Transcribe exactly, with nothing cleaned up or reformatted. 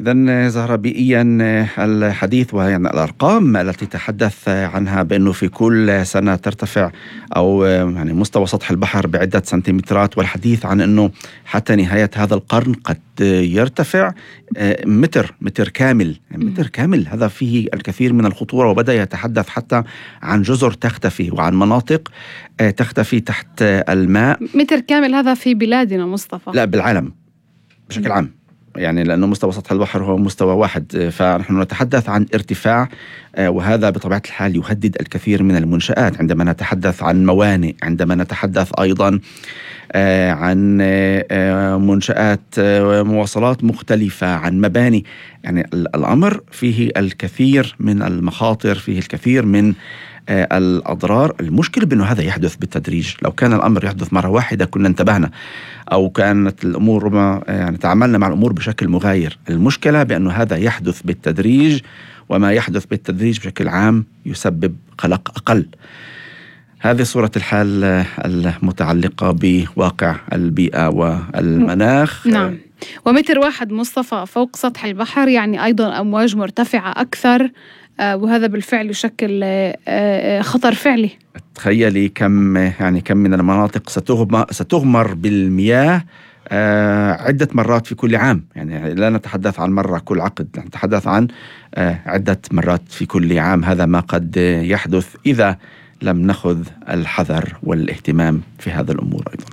إذن زهرة، بيئيا الحديث ويعني الأرقام التي تحدث عنها بأنه في كل سنة ترتفع أو يعني مستوى سطح البحر بعدة سنتيمترات، والحديث عن أنه حتى نهاية هذا القرن قد يرتفع متر متر كامل متر كامل هذا فيه الكثير من الخطورة. وبدأ يتحدث حتى عن جزر تختفي وعن مناطق تختفي تحت الماء. متر كامل هذا في بلادنا مصطفى؟ لا، بالعالم بشكل عام، يعني لأنه مستوى سطح البحر هو مستوى واحد، فنحن نتحدث عن ارتفاع، وهذا بطبيعة الحال يهدد الكثير من المنشآت. عندما نتحدث عن موانئ، عندما نتحدث أيضا عن منشآت مواصلات مختلفة، عن مباني، يعني الأمر فيه الكثير من المخاطر، فيه الكثير من الأضرار. المشكلة بأنه هذا يحدث بالتدريج. لو كان الأمر يحدث مرة واحدة كنا انتبهنا، أو كانت الأمور ربما يعني تعاملنا مع الأمور بشكل مغاير. المشكلة بأنه هذا يحدث بالتدريج، وما يحدث بالتدريج بشكل عام يسبب قلق أقل. هذه صورة الحال المتعلقة بواقع البيئة والمناخ. نعم. ومتر واحد مصطفى فوق سطح البحر يعني أيضا أمواج مرتفعة أكثر، وهذا بالفعل يشكل خطر فعلي. تخيلي كم يعني كم من المناطق ستغمر ستغمر بالمياه عدة مرات في كل عام. يعني لا نتحدث عن مرة كل عقد، نتحدث عن عدة مرات في كل عام. هذا ما قد يحدث إذا لم نأخذ الحذر والاهتمام في هذا الأمور أيضا.